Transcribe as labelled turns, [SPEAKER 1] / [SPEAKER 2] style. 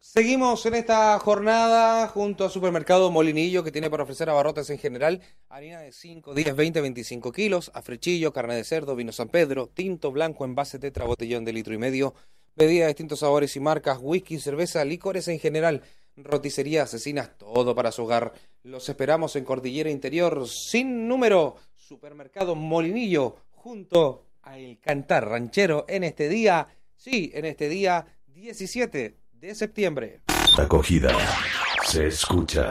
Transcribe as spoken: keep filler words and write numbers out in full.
[SPEAKER 1] Seguimos en esta jornada junto a Supermercado Molinillo, que tiene para ofrecer abarrotes en general: harina de cinco, diez, veinte, veinticinco kilos, africhillo, carne de cerdo, vino San Pedro, tinto blanco, envase tetra, botellón de litro y medio, bebida de distintos sabores y marcas, whisky, cerveza, licores en general, roticería, asesinas, todo para su hogar. Los esperamos en Cordillera Interior, sin número. Supermercado Molinillo, junto a El Cantar Ranchero, en este día, sí, en este día diecisiete de septiembre.
[SPEAKER 2] Acogida se escucha.